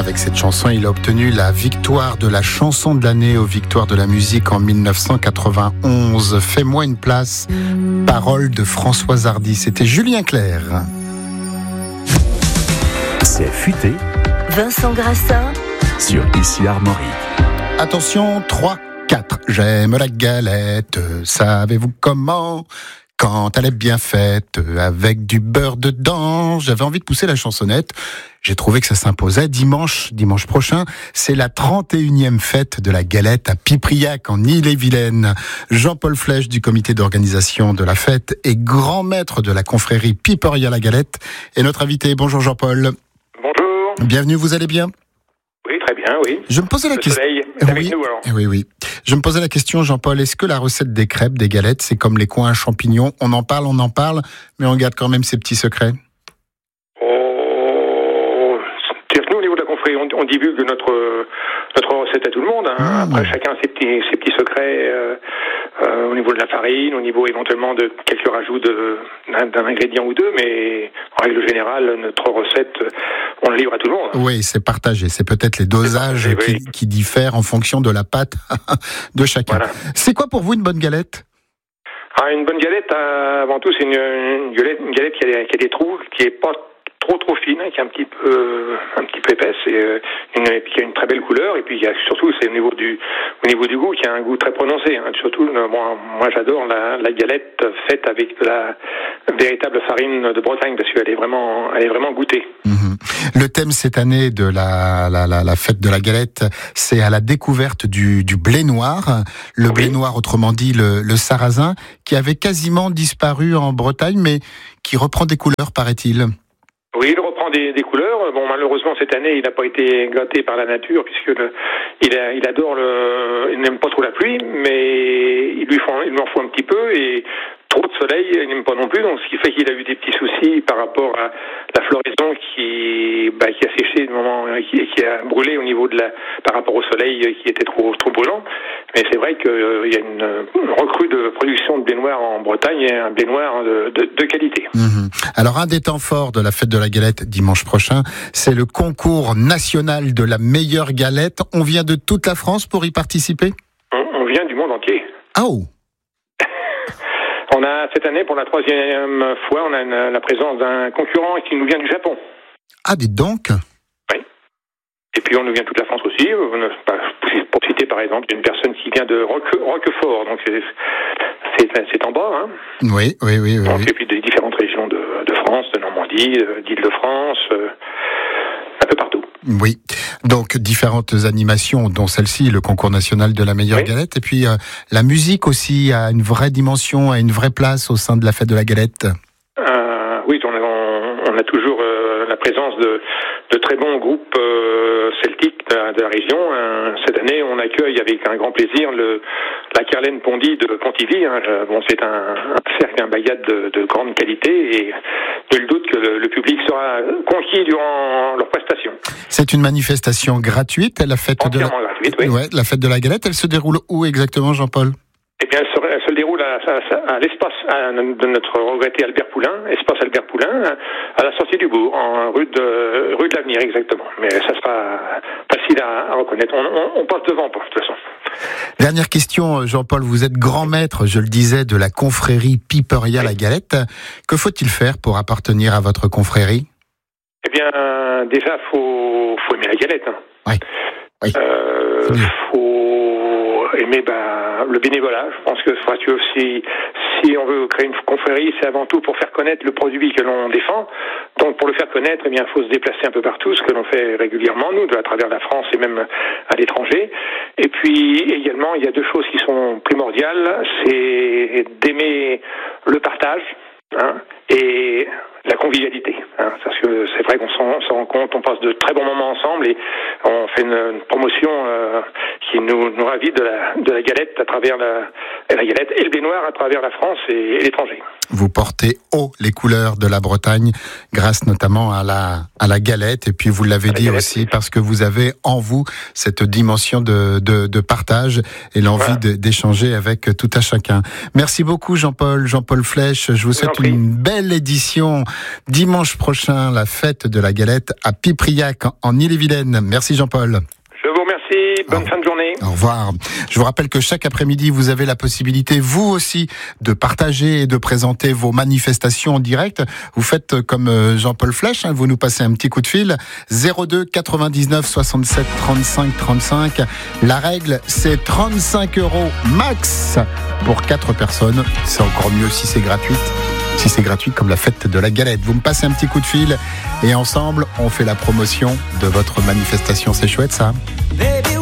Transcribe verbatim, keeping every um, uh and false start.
Avec cette chanson, il a obtenu la victoire de la chanson de l'année aux Victoires de la musique en dix-neuf cent quatre-vingt-onze. Fais-moi une place, parole de Françoise Hardy. C'était Julien Clerc. C'est futé. Vincent Grassin Sur Ici Armorique. Attention, trois, quatre. J'aime la galette, savez-vous comment ? Quand elle est bien faite, avec du beurre dedans. J'avais envie de pousser la chansonnette. J'ai trouvé que ça s'imposait. Dimanche, dimanche prochain, c'est la trente et unième fête de la galette à Pipriac, en Ille-et-Vilaine. Jean-Paul Flèche, du comité d'organisation de la fête et grand maître de la confrérie Piperia la Galette, est notre invité. Bonjour Jean-Paul. Bonjour. Bienvenue, vous allez bien ? Oui, très bien, oui. Je me posais la Le question. soleil est avec Oui, nous, alors. oui, oui. Je me posais la question, Jean-Paul, est-ce que la recette des crêpes, des galettes, c'est comme les coins à champignons ? On en parle, on en parle, mais on garde quand même ses petits secrets. Oh, c'est-à-dire que nous, au niveau de la confrérie, on, on divulgue notre, notre recette à tout le monde. Hein. Mmh. Après, chacun ses petits, ses petits secrets euh, euh, au niveau de la farine, au niveau éventuellement de quelques rajouts de, d'un, d'un ingrédient ou deux, mais en règle générale, notre recette, on la livre à tout le monde. Oui, c'est partagé. C'est peut-être les dosages C'est partagé, qui, oui. qui diffèrent en fonction de la pâte de chacun. Voilà. C'est quoi pour vous une bonne galette ? Ah, une bonne galette, euh, avant tout, c'est une, une galette, une galette qui a, des, qui a des trous, qui est pas trop trop fine, hein, qui est un petit peu, euh, un petit peu épaisse, et, euh, une, et puis qui a une très belle couleur, et puis il y a surtout, c'est au niveau du, au niveau du goût, qui a un goût très prononcé. Hein. Surtout, euh, moi, moi, j'adore la, la galette faite avec de la véritable farine de Bretagne, parce qu'elle est vraiment, elle est vraiment goûtée. Mmh. Le thème cette année de la, la, la, la fête de la galette, c'est à la découverte du, du blé noir. Le Oui. blé noir, autrement dit le, le sarrasin, qui avait quasiment disparu en Bretagne, mais qui reprend des couleurs, paraît-il. Oui, il reprend des, des couleurs. Bon, malheureusement, cette année, il n'a pas été gâté par la nature, puisque le, il, a, il adore le, il n'aime pas trop la pluie, mais il lui faut, il lui en faut un petit peu, et trop de soleil, il n'aime pas non plus, donc ce qui fait qu'il a eu des petits soucis par rapport à la floraison qui, bah, qui a séché du moment, qui, qui a brûlé au niveau de la, par rapport au soleil qui était trop, trop brûlant. Mais c'est vrai qu'il euh, y a une, une recrue de production de blé noir en Bretagne, et un blé noir de, de, de qualité. Mmh. Alors, un des temps forts de la fête de la galette dimanche prochain, c'est le concours national de la meilleure galette. On vient de toute la France pour y participer ? On, on vient du monde entier. Oh ! On a, cette année, pour la troisième fois, on a une, la présence d'un concurrent qui nous vient du Japon. Ah, dites donc. Oui. Et puis, on nous vient de toute la France aussi. Pour citer, par exemple, une personne qui vient de Roque, Roquefort. Donc, c'est, c'est, c'est en bas, hein. Oui, oui, oui. oui, Donc, oui. et puis, des différentes régions de, de France, de Normandie, d'Île-de-France, euh, un peu partout. Oui, donc différentes animations, dont celle-ci, le concours national de la meilleure Oui. galette. Et puis, euh, la musique aussi a une vraie dimension, a une vraie place au sein de la fête de la galette. Euh, oui, on a, on, on a toujours euh, la présence de, de très bons groupes euh, celtiques de la, de la région. Hein. Cette année, on accueille avec un grand plaisir le, la Carlène Pondy de Pontivy. Hein. Bon, c'est un, un cercle, un bagad de, de grande qualité, et nul doute que le, le public sera conquis durant leur prestation. C'est une manifestation gratuite, la fête de la... Entièrement gratuite, oui. Ouais, la fête de la galette. Elle se déroule où exactement, Jean-Paul ? Eh bien, elle se, elle se déroule à, à, à l'espace à, de notre regretté Albert Poulain, espace Albert Poulain, à la sortie du bourg, en rue de, rue de l'Avenir, exactement. Mais ça sera facile à, à reconnaître. On, on, on passe devant, de toute façon. Dernière question, Jean-Paul. Vous êtes grand maître, je le disais, de la confrérie Piperia Oui. la Galette. Que faut-il faire pour appartenir à votre confrérie ? Eh bien, déjà, faut, faut aimer la galette. Hein. Oui. Oui. Euh, faut aimer bah, le bénévolat. Je pense que si, si on veut créer une confrérie, c'est avant tout pour faire connaître le produit que l'on défend. Donc, pour le faire connaître, eh bien, il faut se déplacer un peu partout, ce que l'on fait régulièrement, nous, à travers la France et même à l'étranger. Et puis, également, il y a deux choses qui sont primordiales. C'est d'aimer le partage, hein, et la convivialité, hein, parce que c'est vrai qu'on s'en, s'en rend compte, on passe de très bons moments ensemble, et on fait une, une promotion euh, qui nous, nous ravit de la, de la galette à travers la, la galette et le blé noir à travers la France et, et l'étranger. Vous portez haut les couleurs de la Bretagne, grâce notamment à la à la galette. Et puis vous l'avez dit galette, aussi, oui. parce que vous avez en vous cette dimension de de, de partage et l'envie Voilà. de, d'échanger avec tout à chacun. Merci beaucoup Jean-Paul, Jean-Paul Flèche. Je vous souhaite prie. une belle édition dimanche prochain, la fête de la galette à Pipriac en Ille-et-Vilaine. Merci Jean-Paul. Je vous remercie. Bonne Au- fin de journée. Au revoir. Je vous rappelle que chaque après-midi, vous avez la possibilité, vous aussi, de partager et de présenter vos manifestations en direct. Vous faites comme euh, Jean-Paul Flèche, hein, vous nous passez un petit coup de fil. zéro deux quatre-vingt-dix-neuf soixante-sept trente-cinq trente-cinq. La règle, c'est trente-cinq euros max pour quatre personnes. C'est encore mieux si c'est gratuit. Si c'est gratuit comme la fête de la galette. Vous me passez un petit coup de fil et ensemble, on fait la promotion de votre manifestation. C'est chouette ça. Baby,